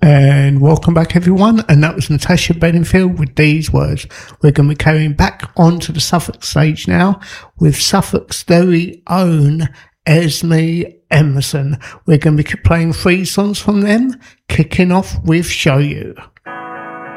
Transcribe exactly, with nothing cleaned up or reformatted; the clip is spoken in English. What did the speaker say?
And welcome back, everyone. And that was Natasha Bedingfield with these words. We're going to be carrying back onto the Suffolk stage now with Suffolk's very own Esme Emerson. We're going to be playing three songs from them, kicking off with Show You.